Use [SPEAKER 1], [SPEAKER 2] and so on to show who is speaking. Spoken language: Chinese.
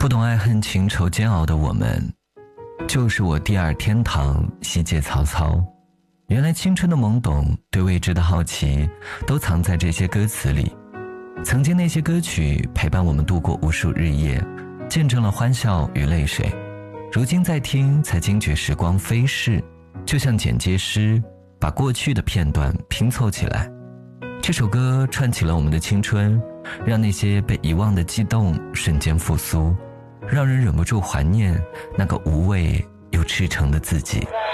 [SPEAKER 1] 不懂爱恨情仇煎熬的我们，就是我第二天堂，西界曹操。原来青春的懵懂，对未知的好奇，都藏在这些歌词里。曾经那些歌曲陪伴我们度过无数日夜，见证了欢笑与泪水。如今再听，才惊觉时光飞逝，就像剪接师把过去的片段拼凑起来。这首歌串起了我们的青春，让那些被遗忘的悸动瞬间复苏，让人忍不住怀念那个无畏又赤诚的自己。